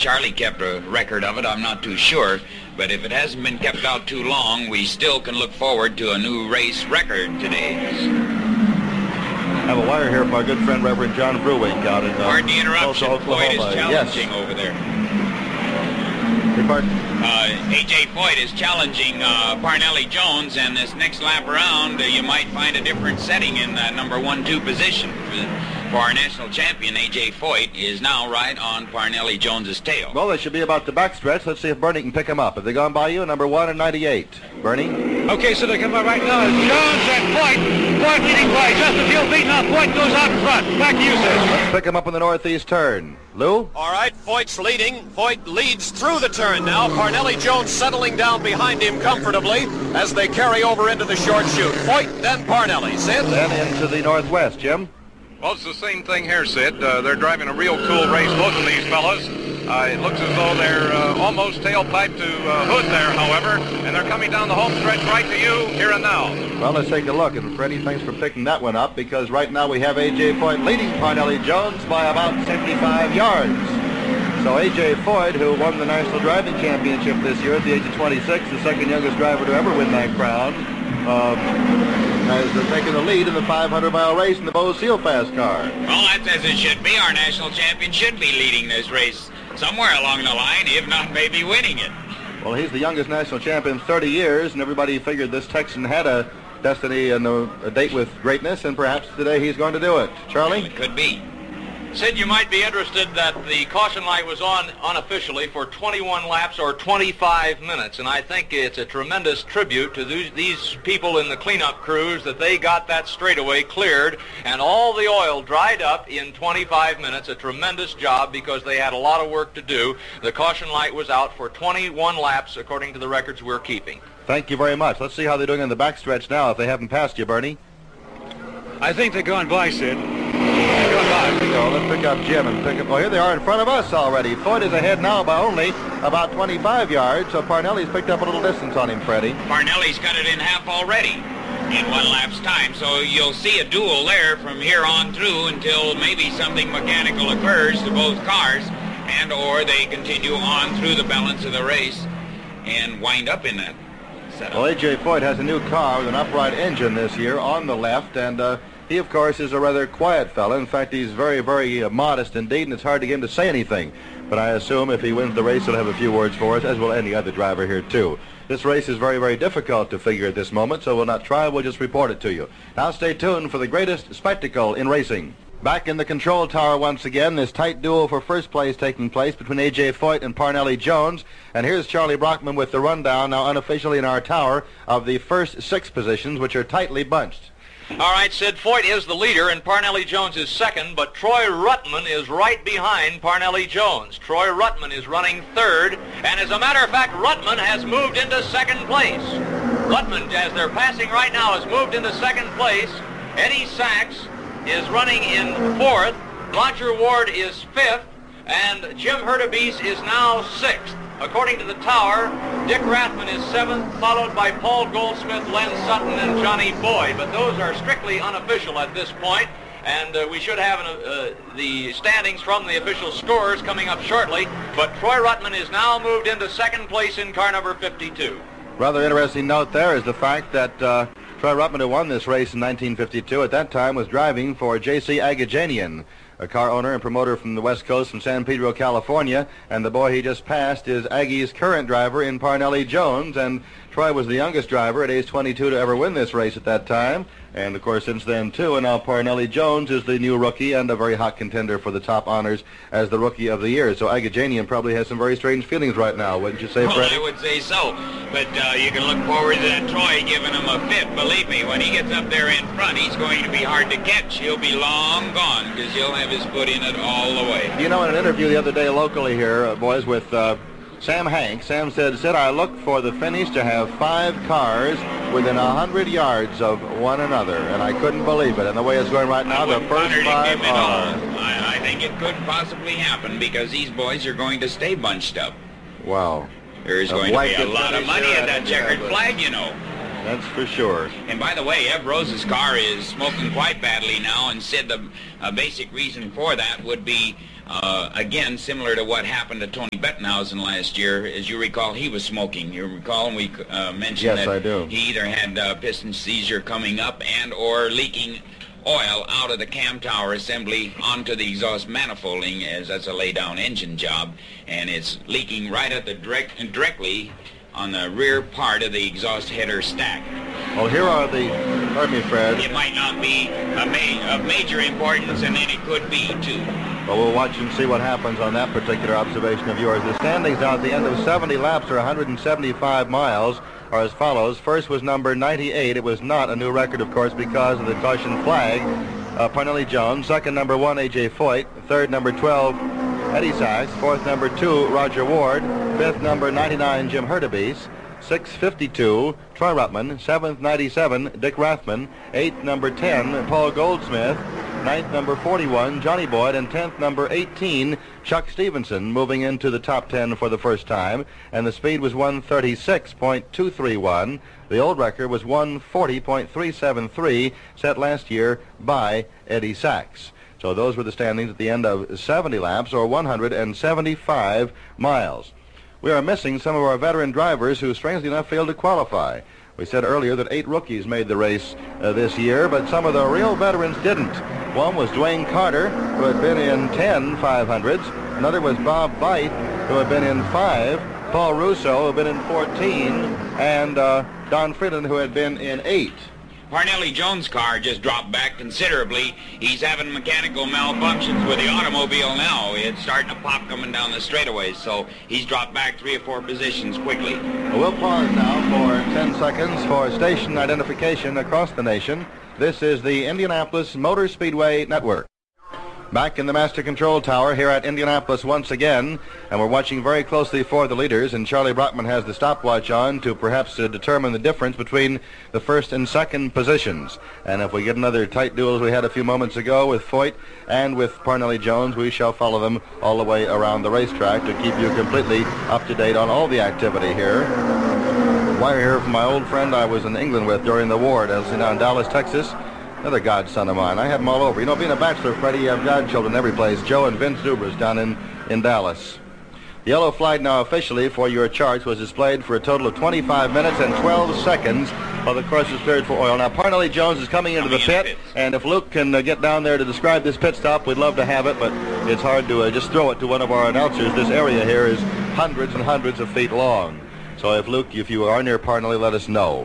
Charlie kept a record of it, I'm not too sure. But if it hasn't been kept out too long, we still can look forward to a new race record today. I have a wire here from our good friend Reverend John Brewink out in Pardon the interruption. Foyt is challenging over there. A.J. Foyt is challenging Parnelli Jones, and this next lap around, you might find a different setting in number 1-2 position. For our national champion, A.J. Foyt is now right on Parnelli Jones's tail. Well, they should be about the backstretch. Let's see if Bernie can pick him up. Have they gone by you? Number 1 and 98. Bernie? Okay, so they come up right now. Jones and Foyt. Foyt leading by just a few feet now. Foyt goes out in front. Back to you, Sid. Let's pick him up in the northeast turn. Lou? All right, Foyt's leading. Foyt leads through the turn now. Parnelli Jones settling down behind him comfortably as they carry over into the short chute. Foyt, then Parnelli. Sid? Then into the northwest. Jim? Well, it's the same thing here, Sid. They're driving a real cool race, both of these fellas. It looks as though they're almost tailpipe to Hood there, however, and they're coming down the home stretch right to you here and now. Well, let's take a look. And Freddie, thanks for picking that one up, because right now we have A.J. Foyt leading Parnelli Jones by about 75 yards. So A.J. Foyt, who won the National Driving Championship this year at the age of 26, the second youngest driver to ever win that crown, has taken the lead in the 500-mile race in the Bose Seal Fast car. Well, that's as it should be. Our national champion should be leading this race somewhere along the line, if not maybe winning it. Well, he's the youngest national champion in 30 years, and everybody figured this Texan had a destiny and a date with greatness, and perhaps today he's going to do it. Charlie? Well, it could be. Sid, you might be interested that the caution light was on unofficially for 21 laps or 25 minutes, and I think it's a tremendous tribute to these people in the cleanup crews that they got that straightaway cleared and all the oil dried up in 25 minutes. A tremendous job because they had a lot of work to do. The caution light was out for 21 laps according to the records we're keeping. Thank you very much. Let's see how they're doing in the backstretch now if they haven't passed you, Bernie. I think they're going by, Sid. They're going by. So let's pick up Jim and pick up... Oh, here they are in front of us already. Foyt is ahead now by only about 25 yards, so Parnelli's picked up a little distance on him, Freddie. Parnelli's cut it in half already in 1 lap's time, so you'll see a duel there from here on through until maybe something mechanical occurs to both cars, and or they continue on through the balance of the race and wind up in that setup. Well, A.J. Foyt has a new car with an upright engine this year on the left, and he, of course, is a rather quiet fella. In fact, he's very, very modest indeed, and it's hard to get him to say anything. But I assume if he wins the race, he'll have a few words for us, as will any other driver here, too. This race is very, very difficult to figure at this moment, so we'll not try. We'll just report it to you. Now stay tuned for the greatest spectacle in racing. Back in the control tower once again, this tight duel for first place taking place between A.J. Foyt and Parnelli Jones. And here's Charlie Brockman with the rundown, now unofficially in our tower, of the first 6 positions, which are tightly bunched. All right, Sid, Foyt is the leader and Parnelli Jones is second, but Troy Ruttman is right behind Parnelli Jones. Troy Ruttman is running third, and as a matter of fact, Ruttman has moved into second place. Ruttman, as they're passing right now, has moved into second place. Eddie Sachs is running in fourth. Roger Ward is fifth, and Jim Hurtubise is now sixth. According to the tower, Dick Rathman is seventh, followed by Paul Goldsmith, Len Sutton, and Johnny Boyd. But those are strictly unofficial at this point, and we should have the standings from the official scores coming up shortly. But Troy Ruttman is now moved into second place in car number 52. Rather interesting note there is the fact that Troy Ruttman, who won this race in 1952, at that time was driving for J.C. Agajanian, a car owner and promoter from the West Coast from San Pedro, California, and the boy he just passed is Aggie's current driver in Parnelli Jones, and Troy was the youngest driver at age 22 to ever win this race at that time, and of course since then too, and now Parnelli Jones is the new rookie and a very hot contender for the top honors as the Rookie of the Year. So Agajanian probably has some very strange feelings right now, wouldn't you say, Fred? Well, I would say so, but you can look forward to that Troy giving him a fit. Believe me, when he gets up there in front, he's going to be hard to catch. He'll be long gone because he'll have his foot in it all the way. You know, in an interview the other day locally here, boys, with Sam Hank, Sam said, I look for the finish to have 5 cars within 100 yards of one another, and I couldn't believe it. And the way it's going right now, the first 5 are... I think it couldn't possibly happen because these boys are going to stay bunched up. Wow. There's going to be a lot of money at that checkered flag, you know. That's for sure. And by the way, Ev Rose's car is smoking quite badly now, and said the basic reason for that would be, again, similar to what happened to Tony Bettenhausen last year. As you recall, he was smoking. You recall, and we mentioned yes, that I do. He either had piston seizure coming up and or leaking oil out of the cam tower assembly onto the exhaust manifolding, as that's a lay-down engine job, and it's leaking right at the directly on the rear part of the exhaust header stack. Well, here are the... Pardon me, Fred. It might not be of major importance, and then it could be, too. Well, we'll watch and see what happens on that particular observation of yours. The standings now at the end of 70 laps, or 175 miles, are as follows. First was number 98. It was not a new record, of course, because of the caution flag. Parnelli Jones. Second, number 1, A.J. Foyt. Third, number 12, Eddie Sachs. Fourth, number 2, Roger Ward. Fifth, number 99, Jim Hurtubise. 652, Troy Ruttman. 7th, 97, Dick Rathman. 8th, number 10, Paul Goldsmith. 9th, number 41, Johnny Boyd. And 10th, number 18, Chuck Stevenson, moving into the top 10 for the first time. And the speed was 136.231. The old record was 140.373, set last year by Eddie Sachs. So those were the standings at the end of 70 laps, or 175 miles. We are missing some of our veteran drivers who, strangely enough, failed to qualify. We said earlier that 8 rookies made the race this year, but some of the real veterans didn't. One was Dwayne Carter, who had been in 10 500s. Another was Bob Veit, who had been in 5. Paul Russo, who had been in 14. And Don Freeland, who had been in 8. Parnelli Jones' car just dropped back considerably. He's having mechanical malfunctions with the automobile now. It's starting to pop coming down the straightaways, so he's dropped back 3 or 4 positions quickly. We'll pause now for 10 seconds for station identification across the nation. This is the Indianapolis Motor Speedway Network. Back in the Master Control Tower here at Indianapolis once again, and we're watching very closely for the leaders, and Charlie Brockman has the stopwatch on to perhaps determine the difference between the first and second positions. And if we get another tight duel as we had a few moments ago with Foyt and with Parnelli Jones, we shall follow them all the way around the racetrack to keep you completely up to date on all the activity here. Wire here from my old friend I was in England with during the war, down in Dallas, Texas. Another godson of mine. I had them all over. You know, being a bachelor, Freddie, you have godchildren every place. Joe and Vince Dubras down in Dallas. The yellow flag now officially for your charts was displayed for a total of 25 minutes and 12 seconds while the course was cleared for oil. Now, Parnelli Jones is coming into the pit, and if Luke can get down there to describe this pit stop, we'd love to have it, but it's hard to just throw it to one of our announcers. This area here is hundreds and hundreds of feet long. So if Luke, if you are near Parnelli, let us know.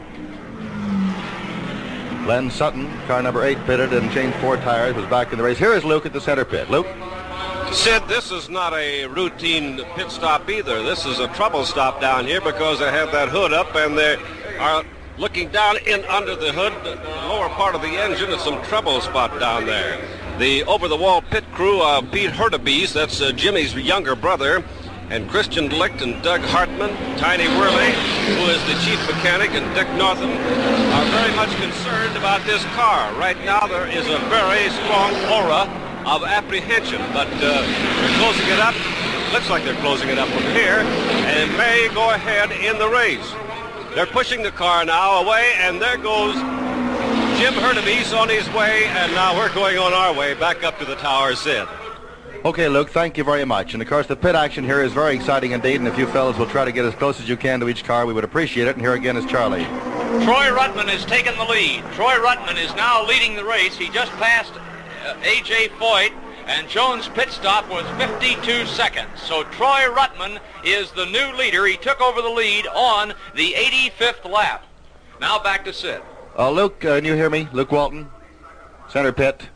Len Sutton, car number 8, pitted and changed 4 tires, was back in the race. Here is Luke at the center pit. Luke? Sid, this is not a routine pit stop either. This is a trouble stop down here because they have that hood up and they are looking down in under the hood, the lower part of the engine. It's some trouble spot down there. The over-the-wall pit crew, Pete Hurtubise, that's Jimmy's younger brother, and Christian Licht and Doug Hartman, Tiny Worley, who is the chief mechanic, and Dick Northam, are very much concerned about this car. Right now there is a very strong aura of apprehension, but they're closing it up. Looks like they're closing it up from here, and it may go ahead in the race. They're pushing the car now away, and there goes Jim Hurtubise on his way, and now we're going on our way back up to the tower, Sid. Okay, Luke, thank you very much. And, of course, the pit action here is very exciting indeed, and if you fellas will try to get as close as you can to each car, we would appreciate it. And here again is Charlie. Troy Ruttman has taken the lead. Troy Ruttman is now leading the race. He just passed A.J. Foyt, and Jones' pit stop was 52 seconds. So Troy Ruttman is the new leader. He took over the lead on the 85th lap. Now back to Sid. Luke, can you hear me? Luke Walton, center pit.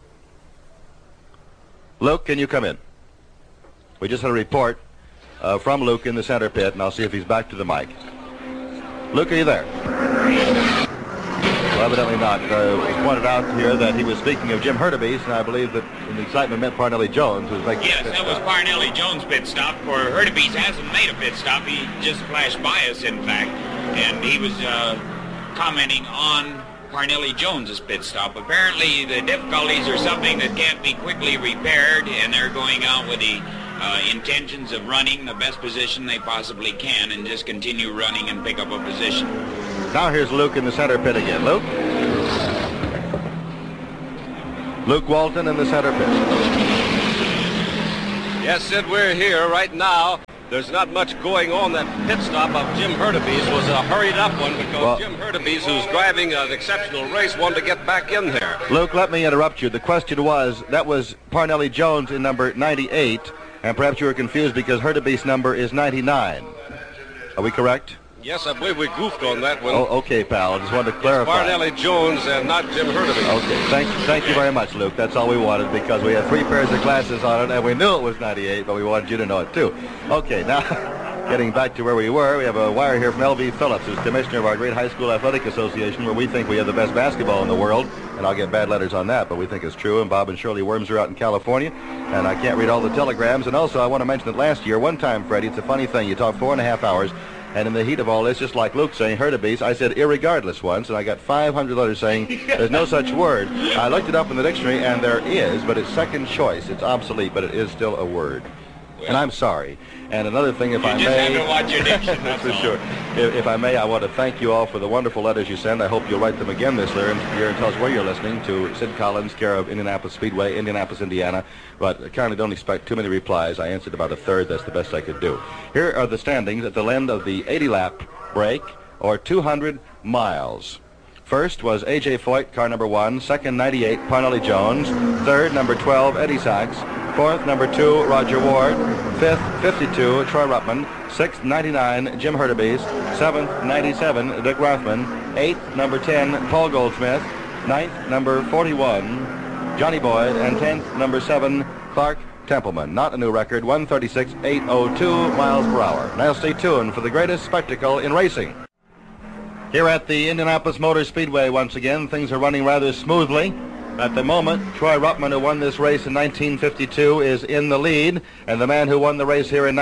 Luke, can you come in? We just had a report from Luke in the center pit, and I'll see if he's back to the mic. Luke, are you there? Well, evidently not. It was pointed out here that he was speaking of Jim Hurtubise, and I believe that in the excitement meant Parnelli Jones was making Yes, that was Parnelli Jones' pit stop. For Hurtubise hasn't made a pit stop. He just flashed by us, in fact, and he was commenting on Parnelli Jones's pit stop. Apparently the difficulties are something that can't be quickly repaired, and they're going out with the intentions of running the best position they possibly can and just continue running and pick up a position. races. Now here's Luke in the center pit again. Luke? Luke Walton in the center pit. Yes, Sid, we're here right now. There's not much going on. That pit stop of Jim Hurtubise was a hurried up one because Jim Hurtubise, who's driving an exceptional race, wanted to get back in there. Luke, let me interrupt you. The question was, that was Parnelli Jones in number 98, and perhaps you were confused because Hurtubise's number is 99. Are we correct? Yes, I believe we goofed on that one. Oh, okay, pal. I just wanted to clarify. Parnelli Jones and not Jim Hurtubise. Okay, thank you very much, Luke. That's all we wanted because we had 3 pairs of glasses on it, and we knew it was 98, but we wanted you to know it, too. Okay, now, getting back to where we were, we have a wire here from L.B. Phillips, who's commissioner of our great high school athletic association, where we think we have the best basketball in the world, and I'll get bad letters on that, but we think it's true, and Bob and Shirley Worms are out in California, and I can't read all the telegrams, and also I want to mention that last year, one time, Freddie, it's a funny thing, you talk 4.5 hours, and in the heat of all this, just like Luke saying Hurtubise, I said irregardless once, and I got 500 letters saying there's no such word. I looked it up in the dictionary, and there is, but it's second choice. It's obsolete, but it is still a word. And I'm sorry. And another thing, if I may... You just have to watch your diction, that's for all. sure. If I may, I want to thank you all for the wonderful letters you send. I hope you'll write them again this year and tell us where you're listening to. Sid Collins, care of Indianapolis Speedway, Indianapolis, Indiana. But kindly don't expect too many replies. I answered about a third. That's the best I could do. Here are the standings at the end of the 80-lap break, or 200 miles. First was A.J. Foyt, car number 1. Second, 98, Parnelli Jones. Third, number 12, Eddie Sachs. Fourth, number 2, Roger Ward. Fifth, 52, Troy Ruttman. Sixth, 99, Jim Hurtubise. Seventh, 97, Dick Rothman. Eighth, number 10, Paul Goldsmith. Ninth, number 41, Johnny Boyd. And 10th, number 7, Clark Templeman. Not a new record, 136.802 miles per hour. Now stay tuned for the greatest spectacle in racing. Here at the Indianapolis Motor Speedway once again, things are running rather smoothly. At the moment, Troy Ruttman, who won this race in 1952, is in the lead, and the man who won the race here in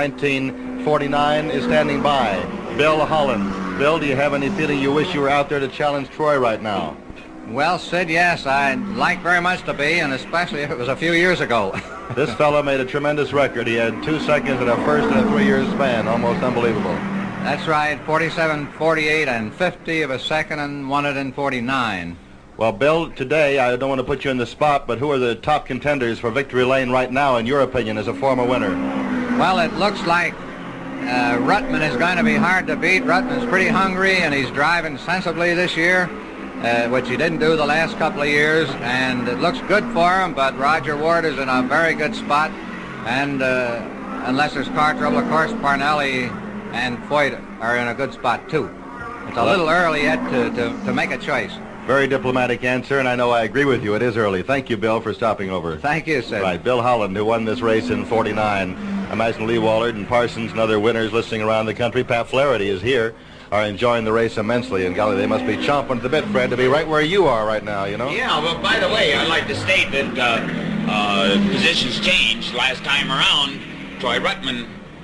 1949 is standing by, Bill Holland. Bill, do you have any feeling you wish you were out there to challenge Troy right now? Well, Sid, yes, I'd like very much to be, and especially if it was a few years ago. This fellow made a tremendous record. He had 2 seconds in a first and a 3-year span, almost unbelievable. That's right, 47, 48, and 50 of a second, and won it in 49. Well, Bill, today, I don't want to put you in the spot, but who are the top contenders for victory lane right now, in your opinion, as a former winner? Well, it looks like Ruttman is going to be hard to beat. Ruttman's pretty hungry, and he's driving sensibly this year, which he didn't do the last couple of years, and it looks good for him, but Roger Ward is in a very good spot, and unless there's car trouble, of course, Parnelli and Foyt are in a good spot, too. It's a little early yet to make a choice. Very diplomatic answer, and I know I agree with you. It is early. Thank you, Bill, for stopping over. Thank you, Sid. Right, Bill Holland, who won this race in 49. I imagine Lee Wallard and Parsons and other winners listening around the country. Pat Flaherty is here, are enjoying the race immensely, and golly, they must be chomping at the bit, Fred, to be right where you are right now, you know? Yeah, but by the way, I'd like to state that positions changed. Last time around, Troy Ruttman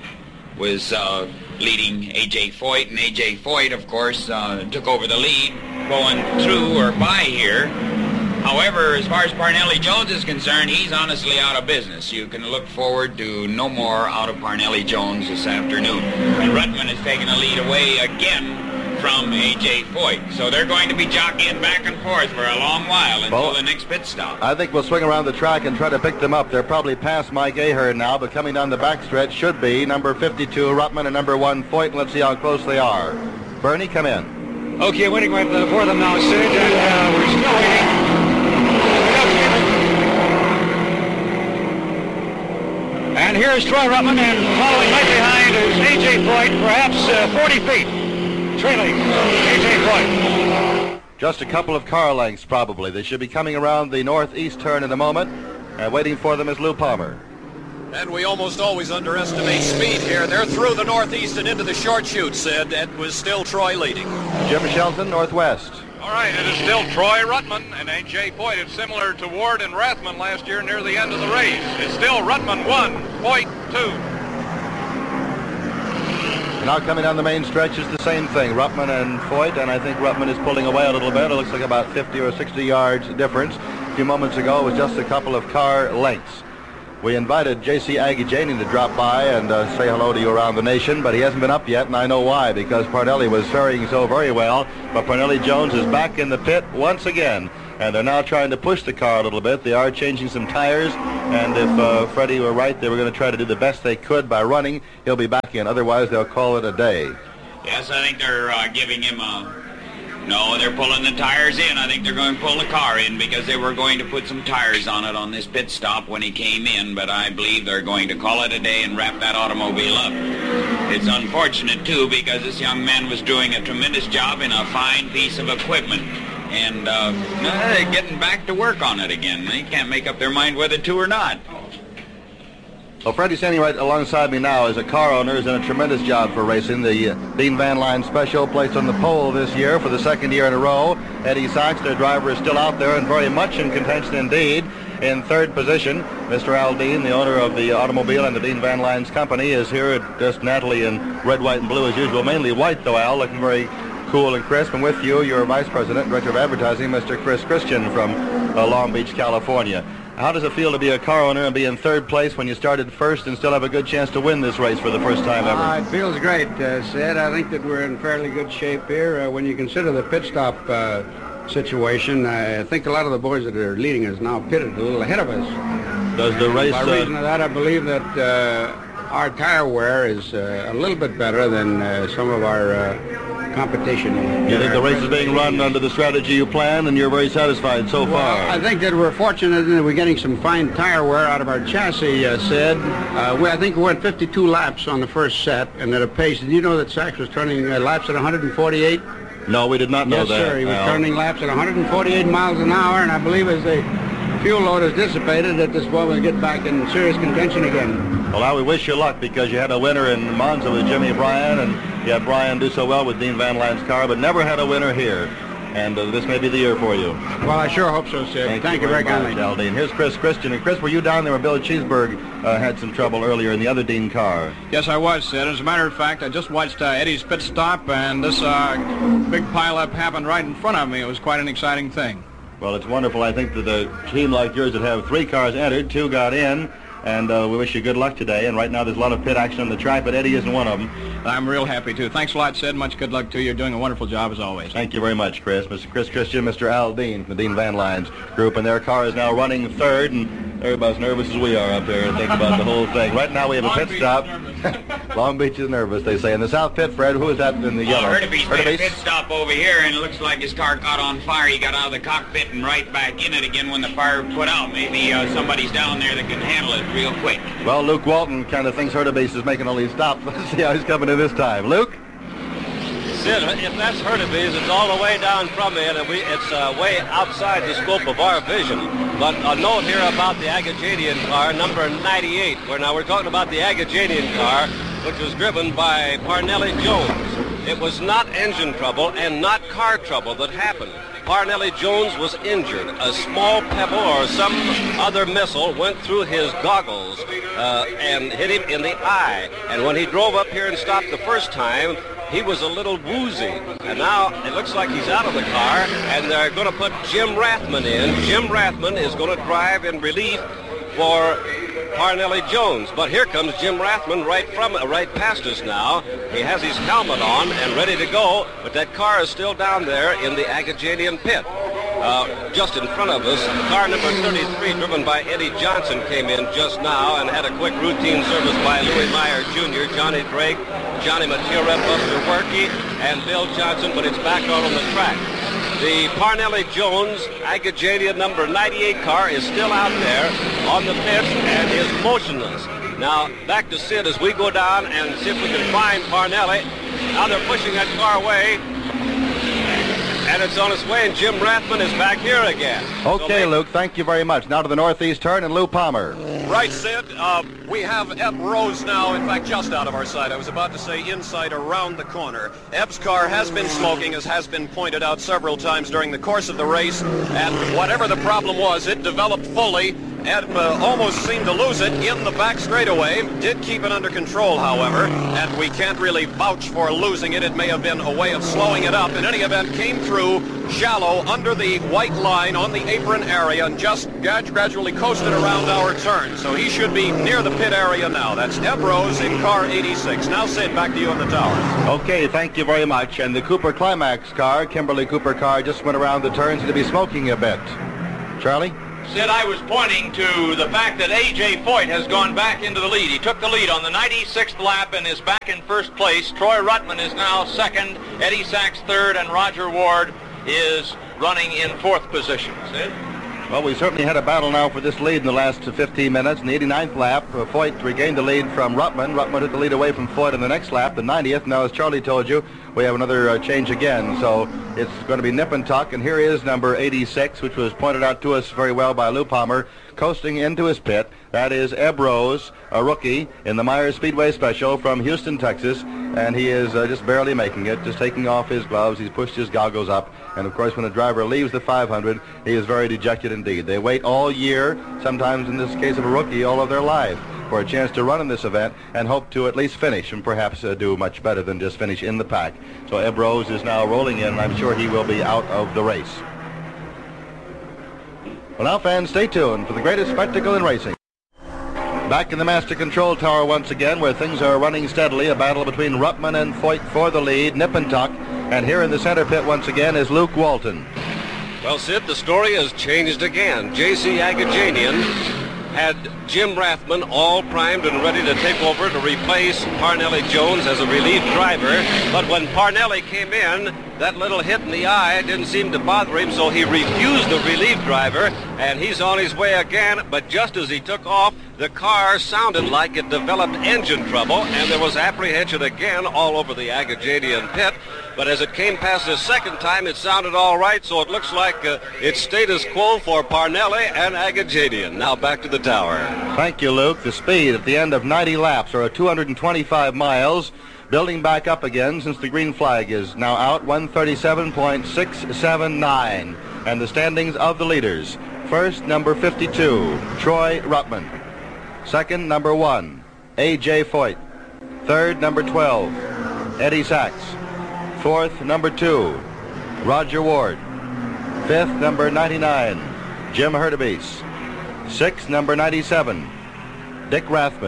was leading A.J. Foyt, and A.J. Foyt, of course, took over the lead going through or by here. However, as far as Parnelli Jones is concerned, he's honestly out of business. You can look forward to no more out of Parnelli Jones this afternoon. And Ruttman has taken the lead away again from A.J. Foyt. So they're going to be jockeying back and forth for a long while until the next pit stop. I think we'll swing around the track and try to pick them up. They're probably past Mike Ahern now, but coming down the backstretch should be number 52, Ruttman, and number 1, Foyt. Let's see how close they are. Bernie, come in. Okay, waiting right for them now, Sid, and we're still waiting. And here's Troy Ruttman, and following right behind is A.J. Foyt, perhaps 40 feet, trailing A.J. Foyt. Just a couple of car lengths, probably. They should be coming around the northeast turn in a moment, and waiting for them is Lou Palmer. And we almost always underestimate speed here. They're through the northeast and into the short chute, Sid. It was still Troy leading. Jim Shelton, northwest. All right, it is still Troy Ruttman and A.J. Foyt. It's similar to Ward and Rathman last year near the end of the race. It's still Ruttman 1, Foyt 2. Now coming down the main stretch is the same thing, Ruttman and Foyt, and I think Ruttman is pulling away a little bit. It looks like about 50 or 60 yards difference. A few moments ago, it was just a couple of car lengths. We invited J.C. Agajanian to drop by and say hello to you around the nation, but he hasn't been up yet, and I know why, because Parnelli was faring so very well. But Parnelli Jones is back in the pit once again, and they're now trying to push the car a little bit. They are changing some tires, and if Freddie were right, they were going to try to do the best they could by running. He'll be back in. Otherwise, they'll call it a day. Yes, I think they're giving him a... No, they're pulling the tires in. I think they're going to pull the car in because they were going to put some tires on it on this pit stop when he came in, but I believe they're going to call it a day and wrap that automobile up. It's unfortunate, too, because this young man was doing a tremendous job in a fine piece of equipment, and they're getting back to work on it again. They can't make up their mind whether to or not. Well, Freddie standing right alongside me now is a car owner who's done a tremendous job for racing. The Dean Van Lyon Special placed on the pole this year for the second year in a row. Eddie Sachs, their driver, is still out there and very much in contention indeed. In third position, Mr. Al Dean, the owner of the automobile and the Dean Van Lyon's company, is here just Natalie in red, white, and blue as usual. Mainly white, though, Al, looking very cool and crisp. And with you, your Vice President, Director of Advertising, Mr. Chris Christian from Long Beach, California. How does it feel to be a car owner and be in third place when you started first and still have a good chance to win this race for the first time ever? It feels great, Sid. I think that we're in fairly good shape here. When you consider the pit stop situation, I think a lot of the boys that are leading us now pitted a little ahead of us. Does the race... By reason of that, I believe that our tire wear is a little bit better than some of our competition. You think the race is being run under the strategy you planned, and you're very satisfied so far? I think that we're fortunate that we're getting some fine tire wear out of our chassis, Sid. I think we went 52 laps on the first set, and at a pace. Did you know that Sachs was turning laps at 148? No, we did not know that. Yes, sir. He was turning laps at 148 miles an hour, and I believe as the fuel load is dissipated that this boy will get back in serious contention again. Well, now we wish you luck because you had a winner in Monza with Jimmy Bryan, and you had Bryan do so well with Dean Van Lyon's car, but never had a winner here. And this may be the year for you. Well, I sure hope so, Sid. Thank you very kindly. Al Dean. Here's Chris Christian. And Chris, were you down there where Bill Cheeseburg had some trouble earlier in the other Dean car? Yes, I was, Sid. As a matter of fact, I just watched Eddie's pit stop, and this big pileup happened right in front of me. It was quite an exciting thing. Well, it's wonderful. I think that a team like yours that have 3 cars entered, 2 got in, and we wish you good luck today. And right now there's a lot of pit action on the track, but Eddie isn't one of them. I'm real happy, too. Thanks a lot, Sid. Much good luck to you. You're doing a wonderful job, as always. Thank you very much, Chris. Mr. Chris Christian, Mr. Al Dean, the Dean Van Lyon's group, and their car is now running third, and everybody's nervous as we are up there and think about the whole thing. Right now we have a pit stop. Long Beach is nervous, they say. In the south pit, Fred, who is that in the yellow? Hurtubise made a pit stop over here, and it looks like his car caught on fire. He got out of the cockpit and right back in it again when the fire put out. Maybe somebody's down there that can handle it real quick. Well, Luke Walton kind of thinks Hurtubise is making all these stops. Let's see how he's coming in this time. Luke? Sid, if that's Hurtubise, it's all the way down from me, and it's way outside the scope of our vision. But a note here about the Agajanian car, number 98. We're talking about the Agajanian car, which was driven by Parnelli Jones. It was not engine trouble and not car trouble that happened. Parnelli Jones was injured. A small pebble or some other missile went through his goggles and hit him in the eye. And when he drove up here and stopped the first time, he was a little woozy. And now it looks like he's out of the car, and they're going to put Jim Rathman in. Jim Rathman is going to drive in relief for Parnelli Jones. But here comes Jim Rathman right past us now. He has his helmet on and ready to go, but that car is still down there in the Agajanian pit. Just in front of us, car number 33, driven by Eddie Johnson, came in just now and had a quick routine service by Louis Meyer Jr., Johnny Drake, Johnny Matera, Buster Werke, and Bill Johnson, but it's back out on the track. The Parnelli Jones Agajanian number 98 car is still out there on the pits and is motionless. Now, back to Sid as we go down and see if we can find Parnelli. Now they're pushing that car away, and it's on its way, and Jim Rathman is back here again. Okay, so, Luke, thank you very much. Now to the northeast turn, and Lou Palmer. Right, Sid. We have Eb Rose now, in fact, just out of our sight. I was about to say inside around the corner. Eb's car has been smoking, as has been pointed out several times during the course of the race, and whatever the problem was, it developed fully. Ed almost seemed to lose it in the back straightaway. Did keep it under control, however, and we can't really vouch for losing it. It may have been a way of slowing it up. In any event, came through shallow under the white line on the apron area and just gradually coasted around our turn. So he should be near the pit area now. That's Eb Rose in car 86. Now, Sid, back to you in the tower. Okay, thank you very much. And the Cooper Climax car, Kimberly Cooper car, just went around the turns to be smoking a bit. Charlie? Sid, I was pointing to the fact that A.J. Foyt has gone back into the lead. He took the lead on the 96th lap and is back in first place. Troy Ruttman is now second, Eddie Sachs third, and Roger Ward is running in fourth position. Sid? Well, we certainly had a battle now for this lead in the last 15 minutes. In the 89th lap, Foyt regained the lead from Ruttman. Ruttman took the lead away from Foyt in the next lap, the 90th. Now, as Charlie told you, we have another change again. So it's going to be nip and tuck. And here is number 86, which was pointed out to us very well by Lou Palmer, coasting into his pit. That is Eb Rose, a rookie in the Myers Speedway Special from Houston, Texas. And he is just barely making it, just taking off his gloves. He's pushed his goggles up. And, of course, when a driver leaves the 500, he is very dejected indeed. They wait all year, sometimes in this case of a rookie, all of their life, for a chance to run in this event and hope to at least finish and perhaps do much better than just finish in the pack. So Eb Rose is now rolling in, and I'm sure he will be out of the race. Well, now, fans, stay tuned for the greatest spectacle in racing. Back in the Master Control Tower once again, where things are running steadily, a battle between Ruttman and Foyt for the lead, nip and tuck. And here in the center pit once again is Luke Walton. Well, Sid, the story has changed again. J.C. Agajanian had Jim Rathman all primed and ready to take over to replace Parnelli Jones as a relief driver. But when Parnelli came in, that little hit in the eye didn't seem to bother him, so he refused the relief driver, and he's on his way again. But just as he took off, the car sounded like it developed engine trouble, and there was apprehension again all over the Agajanian pit. But as it came past the second time, it sounded all right, so it looks like it's status quo for Parnelli and Agajanian. Now back to the tower. Thank you, Luke. The speed at the end of 90 laps, or 225 miles, building back up again since the green flag is now out, 137.679. And the standings of the leaders. First, number 52, Troy Ruttman. Second, number 1, A.J. Foyt. Third, number 12, Eddie Sachs. Fourth, number 2, Roger Ward. Fifth, number 99, Jim Hurtubise. Sixth, number 97, Dick Rathman.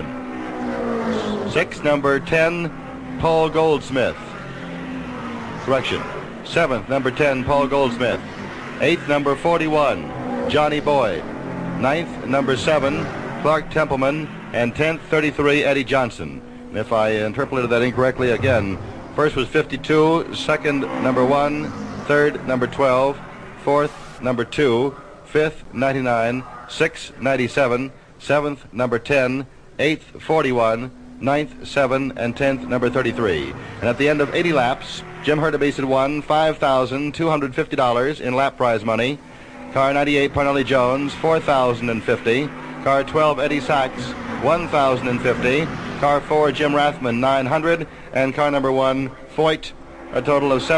Sixth, number 10, Paul Goldsmith. Correction. Seventh, number 10, Paul Goldsmith. Eighth, number 41, Johnny Boyd. Ninth, number 7, Clark Templeman. And 10th, 33, Eddie Johnson. And if I interpolated that incorrectly again, first was 52, second, number 1, third, number 12, fourth, number 2, fifth, 99, sixth, 97, seventh, number 10, eighth, 41, ninth, 7, and 10th, number 33. And at the end of 80 laps, Jim Hurtubise had won $5,250 in lap prize money. Car 98, Parnelli Jones, $4,050. Car 12, Eddie Sachs, $1,050. Car 4, Jim Rathman, $900. And car number 1, Foyt, a total of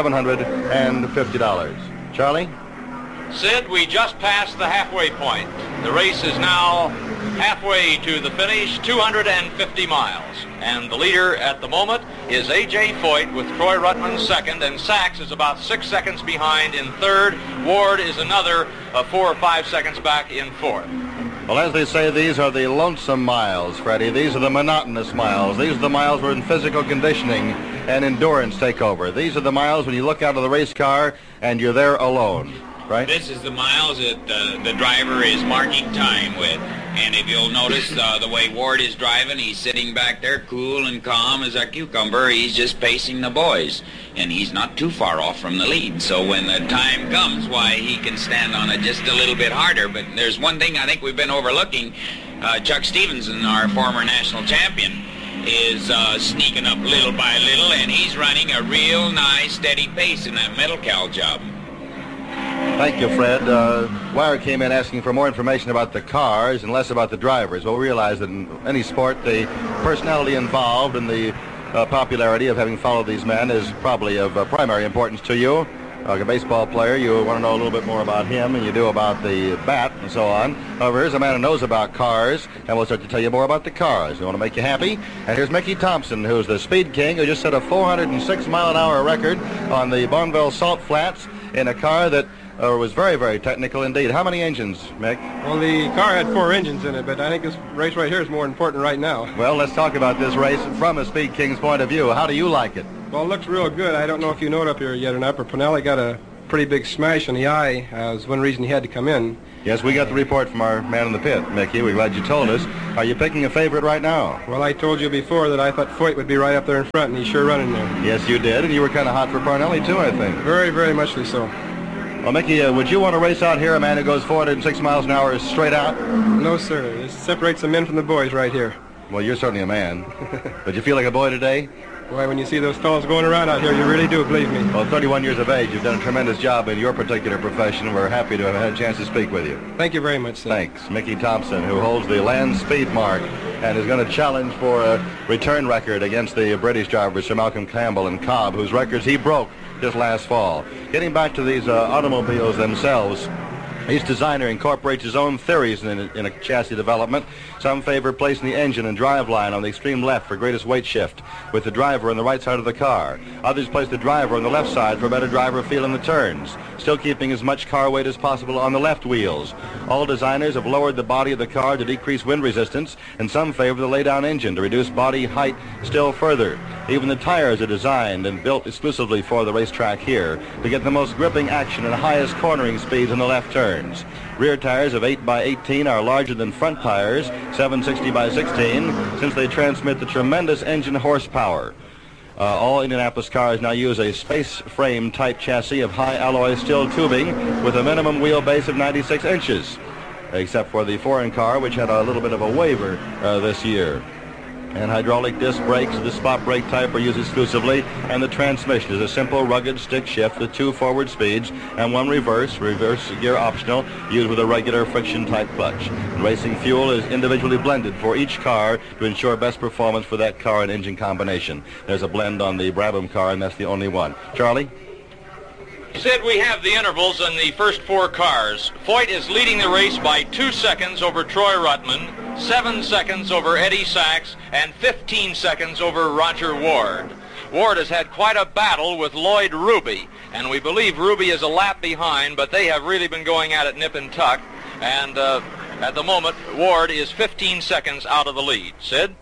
$750. Charlie? Sid, we just passed the halfway point. The race is now halfway to the finish, 250 miles. And the leader at the moment is A.J. Foyt with Troy Ruttman second, and Sachs is about 6 seconds behind in third. Ward is another 4 or 5 seconds back in fourth. Well, as they say, these are the lonesome miles, Freddie. These are the monotonous miles. These are the miles where physical conditioning and endurance take over. These are the miles when you look out of the race car and you're there alone. Right? This is the miles that the driver is marking time with. And if you'll notice the way Ward is driving, he's sitting back there cool and calm as a cucumber. He's just pacing the boys. And he's not too far off from the lead. So when the time comes, why, he can stand on it just a little bit harder. But there's one thing I think we've been overlooking. Chuck Stevenson, our former national champion, is sneaking up little by little, and he's running a real nice, steady pace in that metal cow job. Thank you, Fred. Wire came in asking for more information about the cars and less about the drivers. We'll realize that in any sport, the personality involved and the popularity of having followed these men is probably of primary importance to you. Like a baseball player, you want to know a little bit more about him than you do about the bat and so on. However, here's a man who knows about cars, and we'll start to tell you more about the cars. We want to make you happy. And here's Mickey Thompson, who's the speed king, who just set a 406-mile-an-hour record on the Bonneville Salt Flats in a car that was very, very technical indeed. How many engines, Mick? Well, the car had 4 engines in it, but I think this race right here is more important right now. Well, let's talk about this race from a Speed King's point of view. How do you like it? Well, it looks real good. I don't know if you know it up here yet or not, but Pinelli got a pretty big smash in the eye. Was one reason he had to come in. Yes, we got the report from our man in the pit, Mickey. We're glad you told us. Are you picking a favorite right now? Well, I told you before that I thought Foyt would be right up there in front, and he's sure running there. Yes, you did, and you were kind of hot for Parnelli, too, I think. Very, very muchly so. Well, Mickey, would you want to race out here, a man who goes 406 miles an hour straight out? No, sir. This separates the men from the boys right here. Well, you're certainly a man. But you feel like a boy today? Why, when you see those fellows going around out here, you really do, believe me. Well, 31 years of age, you've done a tremendous job in your particular profession. We're happy to have had a chance to speak with you. Thank you very much, sir. Thanks. Mickey Thompson, who holds the land speed mark and is going to challenge for a return record against the British drivers, Sir Malcolm Campbell and Cobb, whose records he broke just last fall. Getting back to these automobiles themselves, each designer incorporates his own theories in a chassis development. Some favor placing the engine and driveline on the extreme left for greatest weight shift, with the driver on the right side of the car. Others place the driver on the left side for better driver feel in the turns, still keeping as much car weight as possible on the left wheels. All designers have lowered the body of the car to decrease wind resistance, and some favor the lay-down engine to reduce body height still further. Even the tires are designed and built exclusively for the racetrack here to get the most gripping action and highest cornering speeds in the left turns. Rear tires of 8x18 are larger than front tires, 760x16, since they transmit the tremendous engine horsepower. All Indianapolis cars now use a space frame type chassis of high alloy steel tubing with a minimum wheelbase of 96 inches, except for the foreign car, which had a little bit of a waiver this year. And hydraulic disc brakes of the spot brake type are used exclusively, and the transmission is a simple rugged stick shift with 2 forward speeds and 1 reverse gear optional, used with a regular friction type clutch. And racing fuel is individually blended for each car to ensure best performance for that car and engine combination. There's a blend on the Brabham car, and that's the only one. Charlie? Sid, we have the intervals in the first 4 cars. Foyt is leading the race by 2 seconds over Troy Ruttman, 7 seconds over Eddie Sachs, and 15 seconds over Roger Ward. Ward has had quite a battle with Lloyd Ruby, and we believe Ruby is a lap behind, but they have really been going at it nip and tuck, and at the moment, Ward is 15 seconds out of the lead. Sid?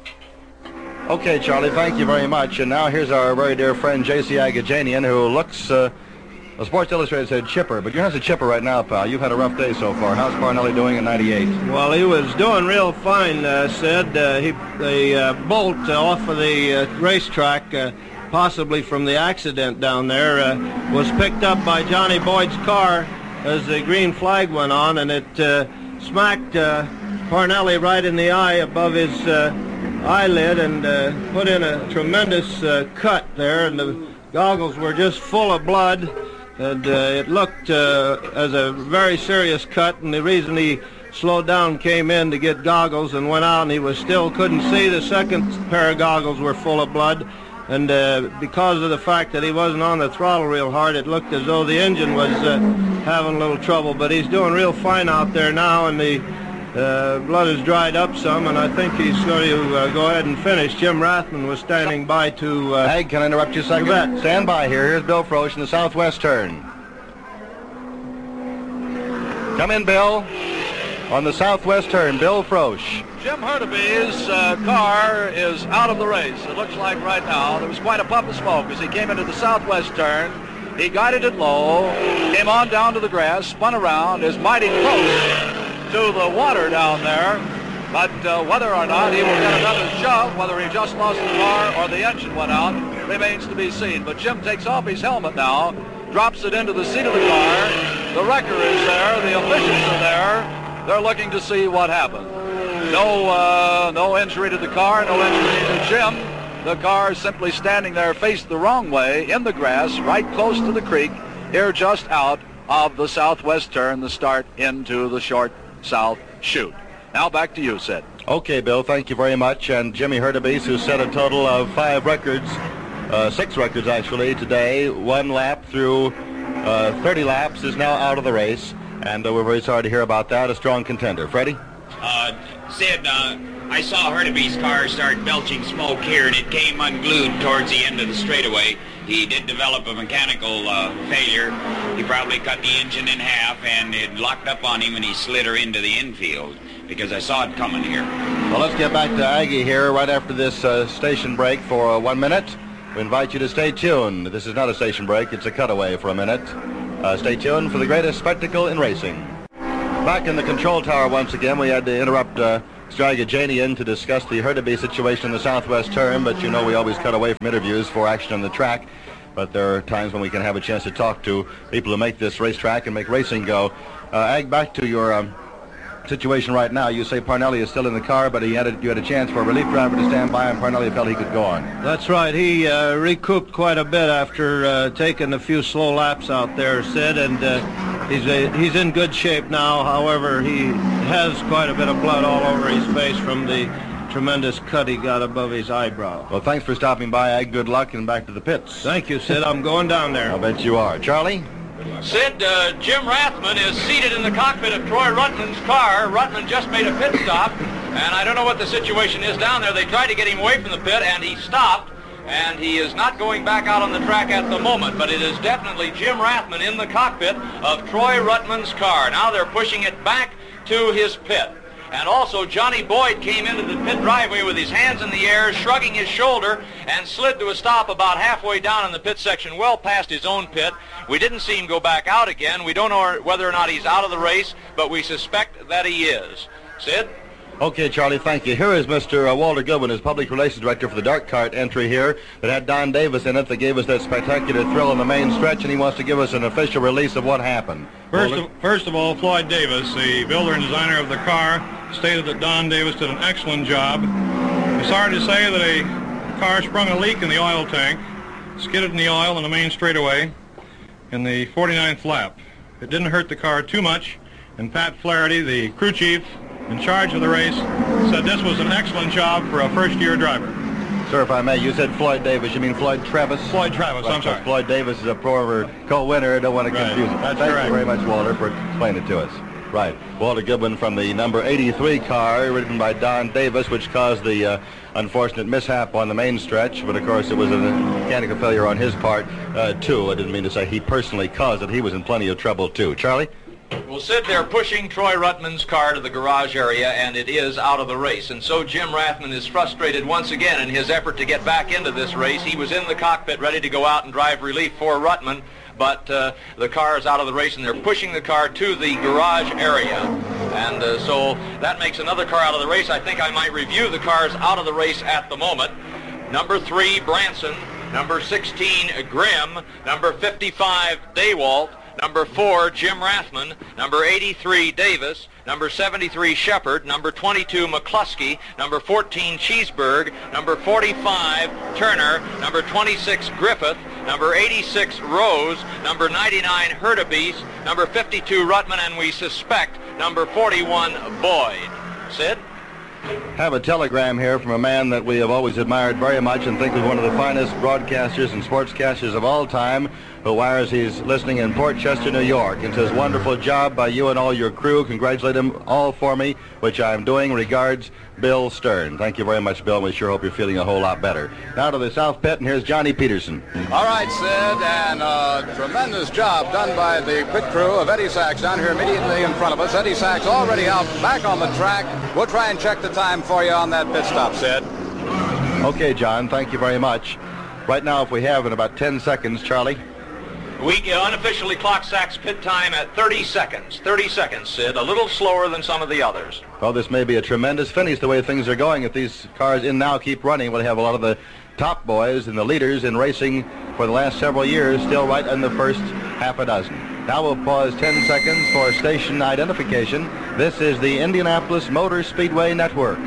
Okay, Charlie, thank you very much. And now here's our very dear friend, J.C. Agajanian, who looks... Sports Illustrated said chipper, but you're not a chipper right now, pal. You've had a rough day so far. How's Parnelli doing in 98? Well, he was doing real fine, Sid. The bolt off of the racetrack, possibly from the accident down there, was picked up by Johnny Boyd's car as the green flag went on, and it smacked Parnelli right in the eye above his eyelid and put in a tremendous cut there, and the goggles were just full of blood. And it looked as a very serious cut, and the reason he slowed down, came in to get goggles and went out, and he was still couldn't see. The second pair of goggles were full of blood, and because of the fact that he wasn't on the throttle real hard, it looked as though the engine was having a little trouble. But he's doing real fine out there now, and the blood has dried up some, and I think he's going to go ahead and finish. Jim Rathman was standing by to... Hey, can I interrupt you a second? You bet. Stand by here. Here's Bill Frosch in the southwest turn. Come in, Bill. On the southwest turn, Bill Frosch. Jim Hurtubise car is out of the race. It looks like right now. There was quite a puff of smoke as he came into the southwest turn. He guided it low, came on down to the grass, spun around, is mighty close to the water down there, but whether or not he will get another shove, whether he just lost the car or the engine went out, remains to be seen. But Jim takes off his helmet now, drops it into the seat of the car. The wrecker is there, the officials are there. They're looking to see what happened. No injury to the car, no injury to Jim. The car is simply standing there faced the wrong way in the grass, right close to the creek, here just out of the southwest turn, the start into the short south chute. Now back to you, Sid. Okay, Bill, thank you very much. And Jimmy Hurtubise, who set a total of 5 records, 6 records actually today, 1 lap through 30 laps, is now out of the race, and we're very sorry to hear about that. A strong contender. Freddie? Sid, I saw Hurtubise car start belching smoke here, and it came unglued towards the end of the straightaway. He did develop a mechanical failure. He probably cut the engine in half, and it locked up on him, and he slid her into the infield, because I saw it coming here. Well, let's get back to Aggie here right after this station break for 1 minute. We invite you to stay tuned. This is not a station break, it's a cutaway for a minute. Stay tuned for the greatest spectacle in racing. Back in the control tower once again, we had to interrupt Strega Janian to discuss the Hurtubise situation in the southwest turn, but you know we always cut away from interviews for action on the track. But there are times when we can have a chance to talk to people who make this racetrack and make racing go. Ag, back to your situation right now. You say Parnelli is still in the car, but you had a chance for a relief driver to stand by, and Parnelli felt he could go on. That's right. He recouped quite a bit after taking a few slow laps out there, Sid, and he's in good shape now. However, he has quite a bit of blood all over his face from the tremendous cut he got above his eyebrow. Well, thanks for stopping by, Ag. Good luck, and back to the pits. Thank you, Sid. I'm going down there. I'll bet you are. Charlie? Sid, Jim Rathman is seated in the cockpit of Troy Ruttman's car. Ruttman just made a pit stop, and I don't know what the situation is down there. They tried to get him away from the pit, and he stopped, and he is not going back out on the track at the moment, but it is definitely Jim Rathman in the cockpit of Troy Ruttman's car. Now they're pushing it back to his pit. And also Johnny Boyd came into the pit driveway with his hands in the air, shrugging his shoulder, and slid to a stop about halfway down in the pit section, well past his own pit. We didn't see him go back out again. We don't know whether or not he's out of the race, but we suspect that he is. Sid? Okay, Charlie, thank you. Here is Mr. Walter Goodwin, his public relations director for the Dark Cart entry here that had Don Davis in it that gave us that spectacular thrill in the main stretch, and he wants to give us an official release of what happened. First of all, Floyd Davis, the builder and designer of the car, stated that Don Davis did an excellent job. I'm sorry to say that a car sprung a leak in the oil tank, skidded in the oil in the main straightaway in the 49th lap. It didn't hurt the car too much, and Pat Flaherty, the crew chief in charge of the race, said this was an excellent job for a first-year driver. Sir, if I may, you said Floyd Davis. You mean Floyd Travis? Floyd Travis, right, I'm sorry. Floyd Davis is a former co-winner. I don't want to confuse it. That's Thank correct. you very much, Walter, for explaining it to us. Right. Walter Goodwin from the number 83 car, ridden by Don Davis, which caused the unfortunate mishap on the main stretch. But, of course, it was a mechanical failure on his part, too. I didn't mean to say he personally caused it. He was in plenty of trouble, too. Charlie? Well, Sid, they're pushing Troy Ruttman's car to the garage area, and it is out of the race. And so Jim Rathman is frustrated once again in his effort to get back into this race. He was in the cockpit ready to go out and drive relief for Ruttman, but the car is out of the race, and they're pushing the car to the garage area. And so that makes another car out of the race. I think I might review the cars out of the race at the moment. Number 3, Branson. Number 16, Grimm. Number 55, Daywalt. Number 4, Jim Rathman. Number 83, Davis. Number 73, Shepard. Number 22, McCluskey. Number 14, Cheeseburg. Number 45, Turner. Number 26, Griffith. Number 86, Rose. Number 99, Hurtubise. Number 52, Ruttman. And we suspect number 41, Boyd. Sid? Have a telegram here from a man that we have always admired very much and think is one of the finest broadcasters and sportscasters of all time, who wires he's listening in Port Chester, New York, and says, wonderful job by you and all your crew. Congratulate them all for me, which I'm doing. Regards, Bill Stern. Thank you very much, Bill. We sure hope you're feeling a whole lot better. Now to the South Pit, and here's Johnny Peterson. All right, Sid, and tremendous job done by the pit crew of Eddie Sachs down here immediately in front of us. Eddie Sachs already out back on the track. We'll try and check the time for you on that pit stop, Sid. Okay, John, thank you very much. Right now, if we have in about 10 seconds, Charlie. We unofficially clock Sachs pit time at 30 seconds. 30 seconds, Sid. A little slower than some of the others. Well, this may be a tremendous finish the way things are going. If these cars in now keep running, we'll have a lot of the top boys and the leaders in racing for the last several years still right in the first half a dozen. Now we'll pause 10 seconds for station identification. This is the Indianapolis Motor Speedway Network.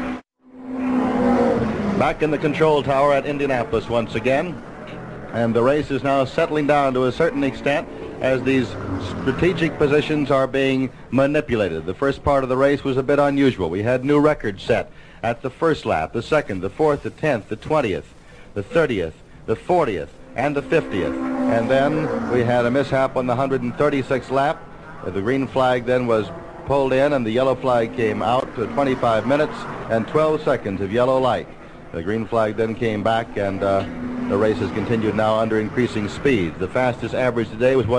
Back in the control tower at Indianapolis once again. And the race is now settling down to a certain extent as these strategic positions are being manipulated. The first part of the race was a bit unusual. We had new records set at the first lap, the second, the fourth, the 10th, the 20th, the 30th, the 40th, and the 50th. And then we had a mishap on the 136th lap. The green flag then was pulled in, and the yellow flag came out to 25 minutes and 12 seconds of yellow light. The green flag then came back, and the race has continued now under increasing speed. The fastest average today was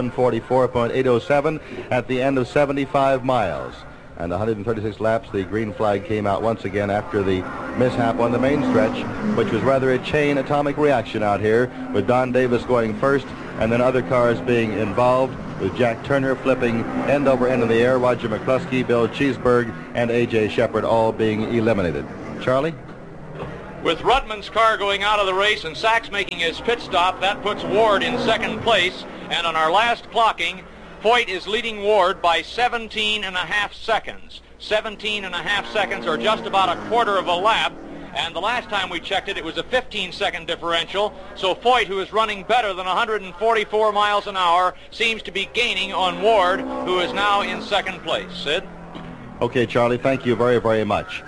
144.807 at the end of 75 miles. And 136 laps, the green flag came out once again after the mishap on the main stretch, which was rather a chain atomic reaction out here, with Don Davis going first and then other cars being involved, with Jack Turner flipping end over end in the air, Roger McCluskey, Bill Cheeseburg, and A.J. Shepard all being eliminated. Charlie? With Ruttman's car going out of the race and Sachs making his pit stop, that puts Ward in second place. And on our last clocking, Foyt is leading Ward by 17 and a half seconds. 17 and a half seconds, or just about a quarter of a lap. And the last time we checked it, it was a 15-second differential. So Foyt, who is running better than 144 miles an hour, seems to be gaining on Ward, who is now in second place. Sid? Okay, Charlie, thank you very, very much.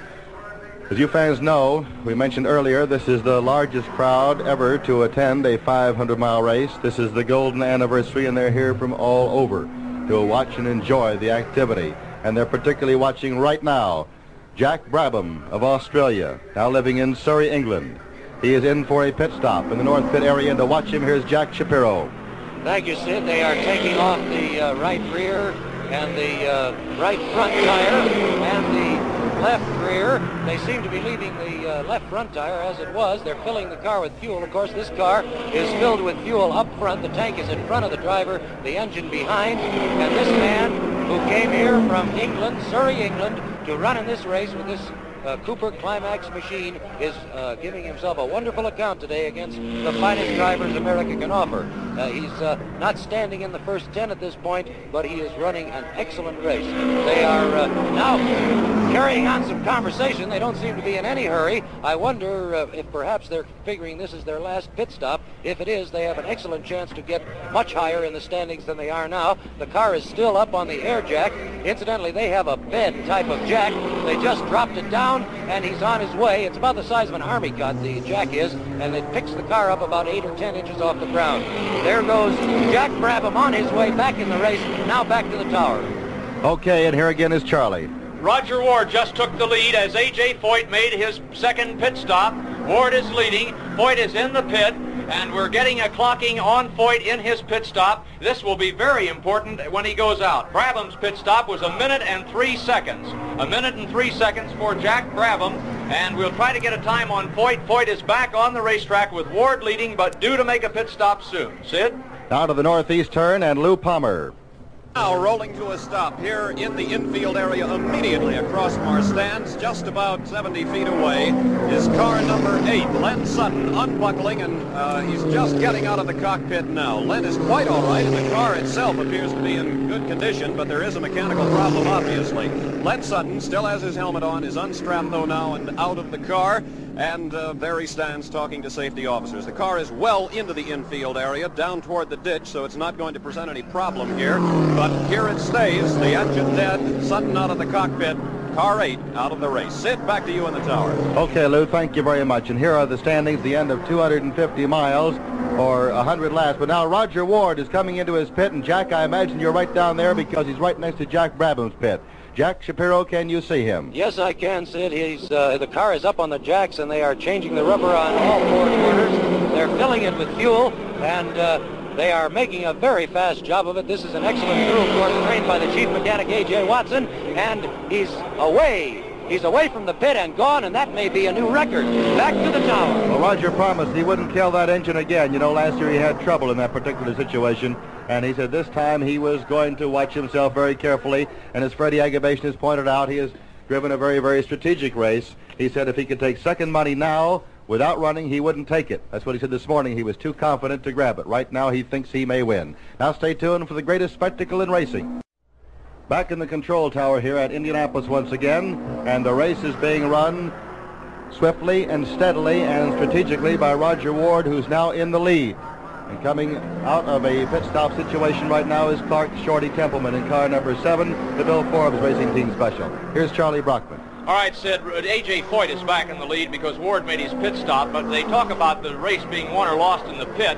As you fans know, we mentioned earlier, this is the largest crowd ever to attend a 500-mile race. This is the golden anniversary, and they're here from all over to watch and enjoy the activity. And they're particularly watching right now Jack Brabham of Australia, now living in Surrey, England. He is in for a pit stop in the North Pit area, and to watch him, here's Jack Shapiro. Thank you, Sid. They are taking off the right rear and the right front tire and the left rear. They seem to be leaving the left front tire as it was. They're filling the car with fuel. Of course, this car is filled with fuel up front. The tank is in front of the driver, the engine behind. And this man who came here from England, Surrey, England, to run in this race with this Cooper Climax machine is giving himself a wonderful account today against the finest drivers America can offer. He's not standing in the first 10 at this point, but he is running an excellent race. They are now carrying on some conversation. They don't seem to be in any hurry. I wonder if perhaps they're figuring this is their last pit stop. If it is, they have an excellent chance to get much higher in the standings than they are now. The car is still up on the air jack. Incidentally, they have a bed type of jack. They just dropped it down, and he's on his way. It's about the size of an army cut, the jack is, and it picks the car up about 8 or 10 inches off the ground. There goes Jack Brabham on his way back in the race, now back to the tower. Okay, and here again is Charlie. Roger Ward just took the lead as A.J. Foyt made his second pit stop. Ward is leading. Foyt is in the pit, and we're getting a clocking on Foyt in his pit stop. This will be very important when he goes out. Brabham's pit stop was 1 minute and 3 seconds. 1 minute and 3 seconds for Jack Brabham, and we'll try to get a time on Foyt. Foyt is back on the racetrack with Ward leading, but due to make a pit stop soon. Sid? Now to the northeast turn, and Lou Palmer. Now rolling to a stop here in the infield area immediately across from our stands, just about 70 feet away, is car number 8, Len Sutton, unbuckling, and he's just getting out of the cockpit now. Len is quite all right, and the car itself appears to be in good condition, but there is a mechanical problem, obviously. Len Sutton still has his helmet on, is unstrapped, though, now and out of the car, and there he stands talking to safety officers. The car is well into the infield area, down toward the ditch, so it's not going to present any problem here. But here it stays, the engine dead, Sutton out of the cockpit, car 8 out of the race. Sid, back to you in the tower. Okay, Lou, thank you very much. And here are the standings, the end of 250 miles, or 100 laps. But now Roger Ward is coming into his pit, and Jack, I imagine you're right down there because he's right next to Jack Brabham's pit. Jack Shapiro, can you see him? Yes, I can, Sid. The car is up on the jacks, and they are changing the rubber on all 4 quarters. They're filling it with fuel, and they are making a very fast job of it. This is an excellent crew, of course, trained by the chief mechanic, A.J. Watson, and he's away. He's away from the pit and gone, and that may be a new record. Back to the tower. Well, Roger promised he wouldn't kill that engine again. You know, last year he had trouble in that particular situation, and he said this time he was going to watch himself very carefully, and as Freddie Agabation has pointed out, he has driven a very, very strategic race. He said if he could take second money now without running, he wouldn't take it. That's what he said this morning. He was too confident to grab it. Right now, he thinks he may win. Now stay tuned for the greatest spectacle in racing. Back in the control tower here at Indianapolis once again, and the race is being run swiftly and steadily and strategically by Roger Ward, who's now in the lead. And coming out of a pit stop situation right now is Clark Shorty Templeman in car number 7, the Bill Forbes Racing Team Special. Here's Charlie Brockman. All right, Sid, A.J. Foyt is back in the lead because Ward made his pit stop, but they talk about the race being won or lost in the pit.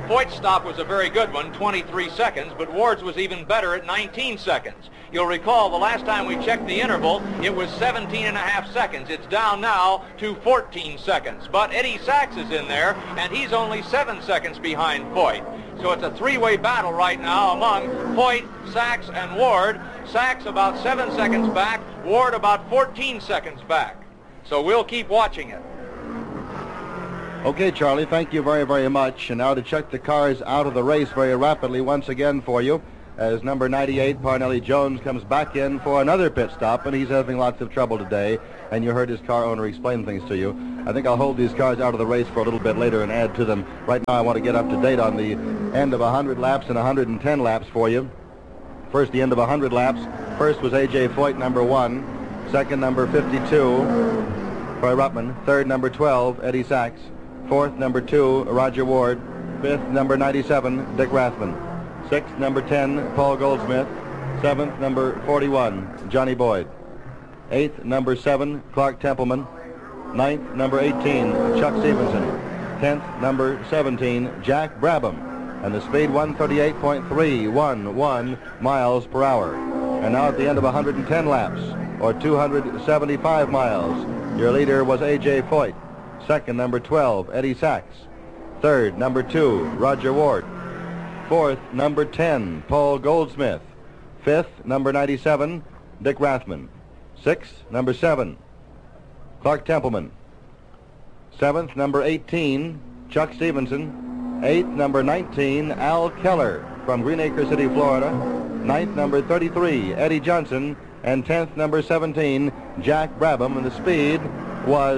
Foyt's stop was a very good one, 23 seconds, but Ward's was even better at 19 seconds. You'll recall the last time we checked the interval, it was 17.5 seconds. It's down now to 14 seconds. But Eddie Sachs is in there, and he's only 7 seconds behind Foyt. So it's a three-way battle right now among Foyt, Sachs, and Ward. Sachs about 7 seconds back, Ward about 14 seconds back. So we'll keep watching it. Okay, Charlie, thank you very, very much. And now to check the cars out of the race very rapidly once again for you, as number 98, Parnelli Jones, comes back in for another pit stop, and he's having lots of trouble today, and you heard his car owner explain things to you. I think I'll hold these cars out of the race for a little bit later and add to them. Right now I want to get up to date on the end of 100 laps and 110 laps for you. First, the end of 100 laps. First was A.J. Foyt, number 1. Second, number 52, Troy Ruttman. Third, number 12, Eddie Sachs. Fourth, number 2, Roger Ward. Fifth, number 97, Dick Rathman. Sixth, number 10, Paul Goldsmith. Seventh, number 41, Johnny Boyd. Eighth, number 7, Clark Templeman. Ninth, number 18, Chuck Stevenson. 10th, number 17, Jack Brabham. And the speed 138.311 miles per hour. And now at the end of 110 laps, or 275 miles, your leader was A.J. Foyt. Second, number 12, Eddie Sachs. Third, number 2, Roger Ward. Fourth, number 10, Paul Goldsmith. Fifth, number 97, Dick Rathman. Sixth, number 7, Clark Templeman. Seventh, number 18, Chuck Stevenson. Eighth, number 19, Al Keller from Green Acre City, Florida. Ninth, number 33, Eddie Johnson. And 10th, number 17, Jack Brabham. And the speed was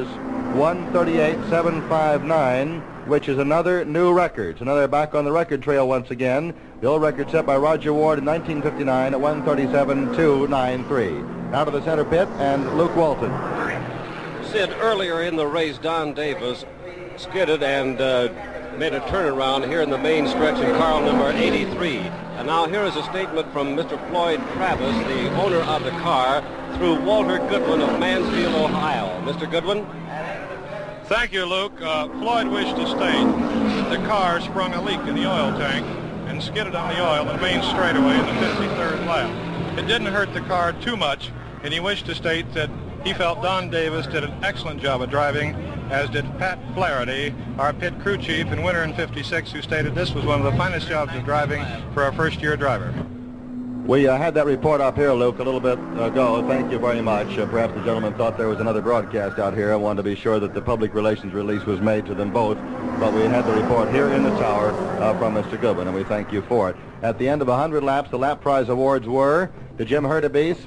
138.759, which is another new record. It's another back on the record trail once again. The old record set by Roger Ward in 1959 at 137.293. Now to the center pit, and Luke Walton. Sid, earlier in the race, Don Davis skidded and made a turnaround here in the main stretch in car number 83. And now here is a statement from Mr. Floyd Travis, the owner of the car, through Walter Goodwin of Mansfield, Ohio. Mr. Goodwin? Thank you, Luke. Floyd wished to state that the car sprung a leak in the oil tank and skidded on the oil in the main straightaway in the 53rd lap. It didn't hurt the car too much, and he wished to state that he felt Don Davis did an excellent job of driving, as did Pat Flaherty, our pit crew chief in winter in '56, who stated this was one of the finest jobs of driving for a first-year driver. We had that report up here, Luke, a little bit ago. Thank you very much. Perhaps the gentleman thought there was another broadcast out here. I wanted to be sure that the public relations release was made to them both. But we had the report here in the tower from Mr. Goodwin, and we thank you for it. At the end of 100 laps, the lap prize awards were to Jim Hurtubise,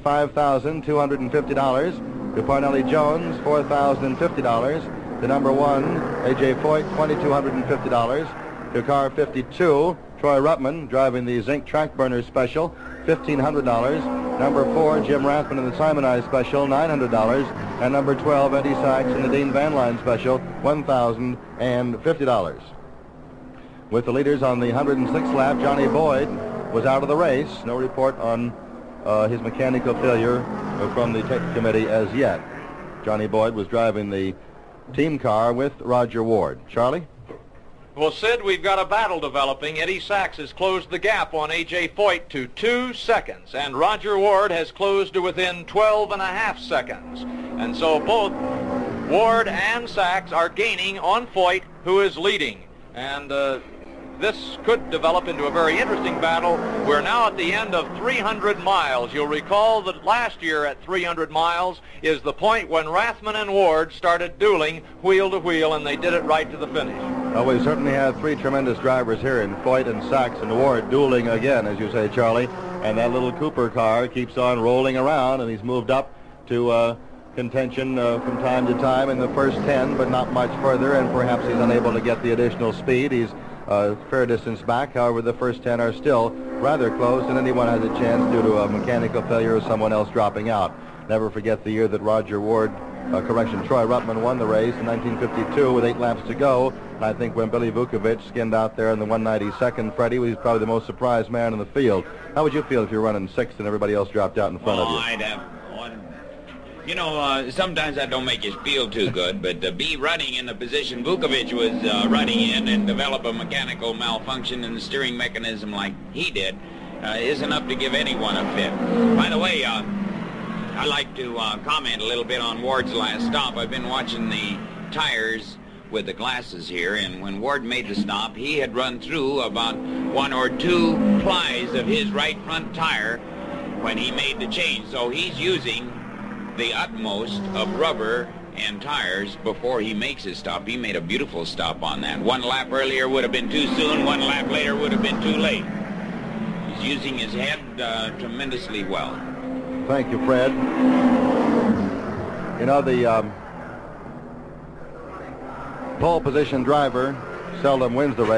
$5,250. To Parnelli Jones, $4,050. To number 1, A.J. Foyt, $2,250. To car 52, Troy Ruttman, driving the Zinc Track Burner Special, $1,500. Number 4, Jim Rathman in the Simonized Special, $900. And number 12, Eddie Sachs in the Dean Van Line Special, $1,050. With the leaders on the 106th lap, Johnny Boyd was out of the race. No report on his mechanical failure from the tech committee as yet. Johnny Boyd was driving the team car with Roger Ward. Charlie? Well, Sid, we've got a battle developing. Eddie Sachs has closed the gap on A.J. Foyt to 2 seconds, and Roger Ward has closed to within 12.5 seconds. And so both Ward and Sachs are gaining on Foyt, who is leading. And this could develop into a very interesting battle. We're now at the end of 300 miles. You'll recall that last year at 300 miles is the point when Rathman and Ward started dueling wheel to wheel, and they did it right to the finish. Well, we certainly have three tremendous drivers here in Foyt and Sachs and Ward dueling again, as you say, Charlie. And that little Cooper car keeps on rolling around, and he's moved up to contention from time to time in the first 10, but not much further, and perhaps he's unable to get the additional speed. He's a fair distance back. However, the first 10 are still rather close, and anyone has a chance due to a mechanical failure or someone else dropping out. Never forget the year that Roger Ward, Troy Ruttman won the race in 1952 with 8 laps to go. And I think when Billy Vukovic skinned out there in the 192nd, Freddie was probably the most surprised man in the field. How would you feel if you're running 6th and everybody else dropped out in front of you? You know, sometimes that don't make you feel too good, but to be running in the position Vukovic was running in and develop a mechanical malfunction in the steering mechanism like he did is enough to give anyone a fit. By the way, I'd like to comment a little bit on Ward's last stop. I've been watching the tires with the glasses here, and when Ward made the stop, he had run through about 1 or 2 plies of his right front tire when he made the change. So he's using the utmost of rubber and tires before he makes his stop. He made a beautiful stop on that. 1 lap earlier would have been too soon, 1 lap later would have been too late. He's using his head tremendously well. Thank you, Fred. You know, the pole position driver seldom wins the race.